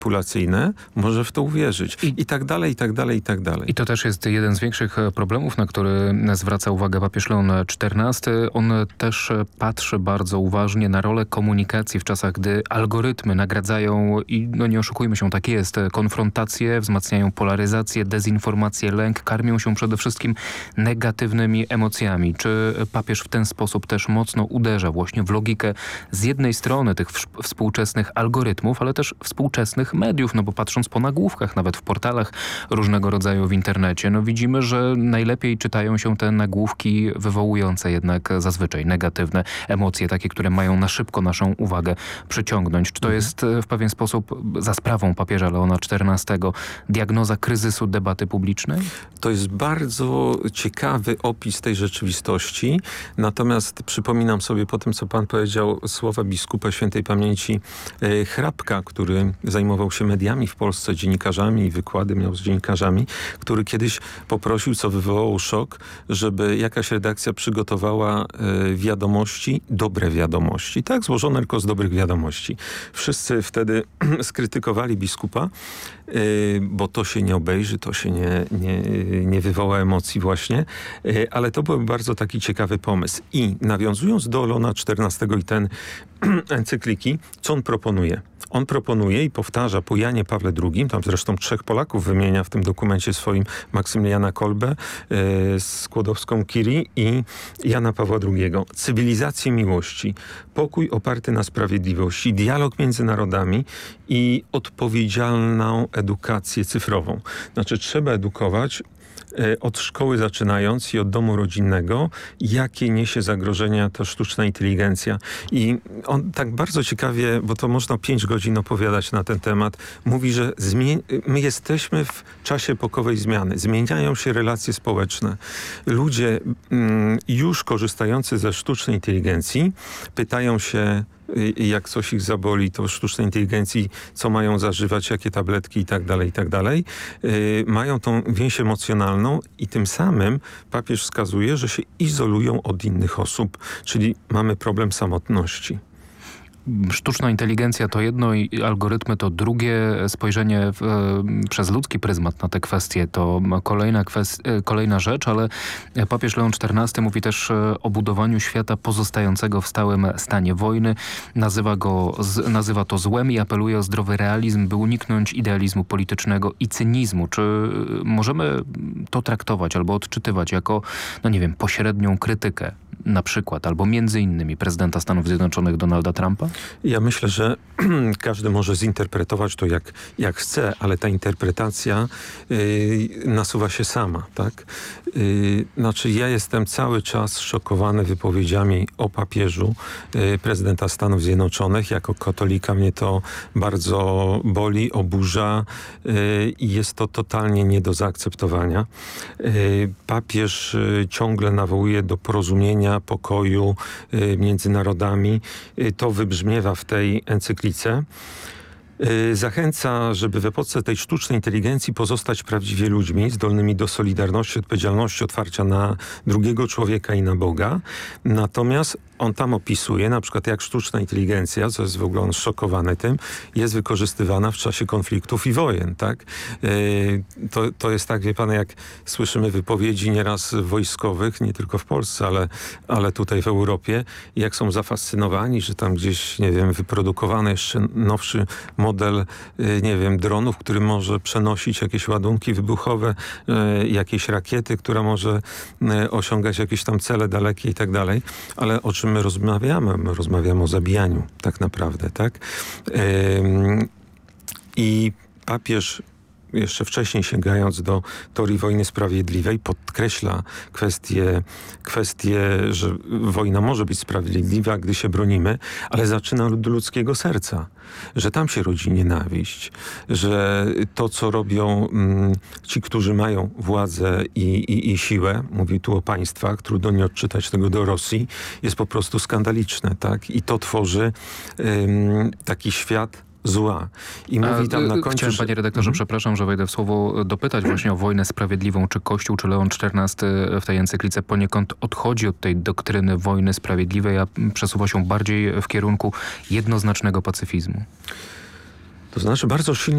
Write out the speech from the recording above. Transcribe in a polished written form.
manipulacyjne może w to uwierzyć. I tak dalej, i tak dalej, i tak dalej. I to też jest jeden z większych problemów, na który zwraca uwagę papież Leon XIV. On też patrzy bardzo uważnie na rolę komunikacji w czasach, gdy algorytmy nagradzają i nie oszukujmy się, tak jest, konfrontacje, wzmacniają polaryzację, dezinformację, lęk, karmią się przede wszystkim negatywnymi emocjami. Czy papież w ten sposób też mocno uderza właśnie w logikę z jednej strony tych współczesnych algorytmów, ale też współczesnych mediów, bo patrząc po nagłówkach, nawet w portalach różnego rodzaju w internecie, widzimy, że najlepiej czytają się te nagłówki wywołujące jednak zazwyczaj negatywne emocje, takie, które mają na szybko naszą uwagę przyciągnąć. Czy to jest w pewien sposób za sprawą papieża Leona XIV diagnoza kryzysu debaty publicznej? To jest bardzo ciekawy opis tej rzeczywistości, natomiast przypominam sobie po tym, co pan powiedział, słowa biskupa świętej pamięci Hrabka, który zajmował się mediami w Polsce, dziennikarzami i wykłady miał z dziennikarzami, który kiedyś poprosił, co wywołało szok, żeby jakaś redakcja przygotowała wiadomości, dobre wiadomości, tak, złożone tylko z dobrych wiadomości. Wszyscy wtedy skrytykowali biskupa, bo to się nie obejrzy, to się nie wywoła emocji właśnie, ale to był bardzo taki ciekawy pomysł. I nawiązując do Leona XIV i ten encykliki, co on proponuje? On proponuje i powtarza po Janie Pawle II, tam zresztą 3 Polaków wymienia w tym dokumencie swoim, Maksymiliana Kolbę, Skłodowską-Curie i Jana Pawła II. Cywilizację miłości, pokój oparty na sprawiedliwości, dialog między narodami i odpowiedzialną edukację cyfrową. Znaczy trzeba edukować od szkoły zaczynając i od domu rodzinnego, jakie niesie zagrożenia ta sztuczna inteligencja. I on tak bardzo ciekawie, bo to można 5 godzin opowiadać na ten temat, mówi, że my jesteśmy w czasie epokowej zmiany. Zmieniają się relacje społeczne. Ludzie już korzystający ze sztucznej inteligencji pytają się, jak coś ich zaboli, to sztucznej inteligencji, co mają zażywać, jakie tabletki i tak dalej, mają tą więź emocjonalną i tym samym papież wskazuje, że się izolują od innych osób, czyli mamy problem samotności. Sztuczna inteligencja to jedno i algorytmy to drugie. Spojrzenie przez ludzki pryzmat na te kwestie to kolejna rzecz, ale papież Leon XIV mówi też o budowaniu świata pozostającego w stałym stanie wojny. Nazywa to złem i apeluje o zdrowy realizm, by uniknąć idealizmu politycznego i cynizmu. Czy możemy to traktować albo odczytywać jako, pośrednią krytykę na przykład, albo między innymi prezydenta Stanów Zjednoczonych Donalda Trumpa? Ja myślę, że każdy może zinterpretować to jak chce, ale ta interpretacja nasuwa się sama, tak? Ja jestem cały czas szokowany wypowiedziami o papieżu prezydenta Stanów Zjednoczonych. Jako katolika mnie to bardzo boli, oburza i jest to totalnie nie do zaakceptowania. Papież ciągle nawołuje do porozumienia, pokoju między narodami. To wybrzmiewa w tej encyklice. Zachęca, żeby w epoce tej sztucznej inteligencji pozostać prawdziwie ludźmi, zdolnymi do solidarności, odpowiedzialności, otwarcia na drugiego człowieka i na Boga. Natomiast on tam opisuje na przykład, jak sztuczna inteligencja, co jest w ogóle on szokowany tym, jest wykorzystywana w czasie konfliktów i wojen, tak? To jest tak, wie pan, jak słyszymy wypowiedzi nieraz wojskowych, nie tylko w Polsce, ale tutaj w Europie, jak są zafascynowani, że tam gdzieś, wyprodukowany jeszcze nowszy model, dronów, który może przenosić jakieś ładunki wybuchowe, jakieś rakiety, która może osiągać jakieś tam cele dalekie i tak dalej. Ale o czym my rozmawiamy? My rozmawiamy o zabijaniu, tak naprawdę, tak? I papież jeszcze wcześniej sięgając do teorii wojny sprawiedliwej, podkreśla kwestię, że wojna może być sprawiedliwa, gdy się bronimy, ale zaczyna od ludzkiego serca, że tam się rodzi nienawiść, że to, co robią ci, którzy mają władzę i siłę, mówi tu o państwach, trudno nie odczytać tego do Rosji, jest po prostu skandaliczne, tak? I to tworzy taki świat zła. I mówi tam na końcu... Chciałem, panie redaktorze, przepraszam, że wejdę w słowo, dopytać właśnie o wojnę sprawiedliwą. Czy Kościół, czy Leon XIV w tej encyklice poniekąd odchodzi od tej doktryny wojny sprawiedliwej, a przesuwa się bardziej w kierunku jednoznacznego pacyfizmu? To znaczy bardzo silnie